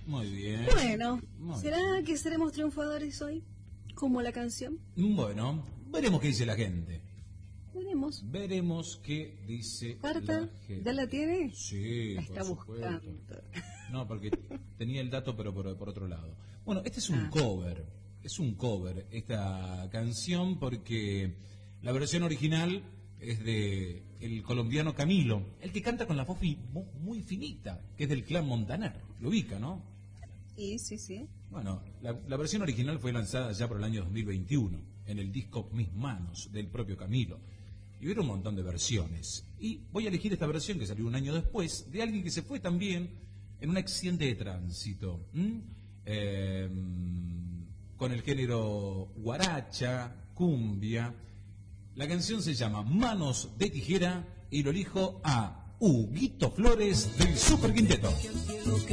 Muy bien. Bueno, Muy ¿será que seremos triunfadores hoy? Como la canción. Bueno, veremos qué dice la gente. Veremos. Veremos qué dice ¿Carta? la gente. ¿Ya la tiene? Sí, La está por supuesto. buscando. No, porque tenía el dato, pero por otro lado. Bueno, este es un cover. Es un cover esta canción porque la versión original es de el colombiano Camilo, el que canta con la voz muy finita, que es del clan Montaner. Lo ubica, ¿no? Sí. Bueno, la versión original fue lanzada ya por el año 2021 en el disco Mis Manos del propio Camilo. Y hubo un montón de versiones. Y voy a elegir esta versión que salió un año después de alguien que se fue también en un accidente de tránsito. Con el género guaracha, cumbia. La canción se llama Manos de Tijera y lo elijo a Huguito Flores del Super Quinteto.